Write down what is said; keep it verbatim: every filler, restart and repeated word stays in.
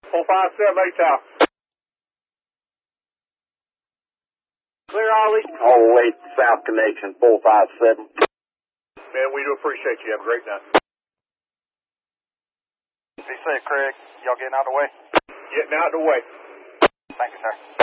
four five seven, eight tower. Clear, Ollie. Oh, eight South Connection, four five seven. Man, we do appreciate you. Have a great night. Be safe, Craig. Y'all getting out of the way? Getting out of the way. Thank you, sir.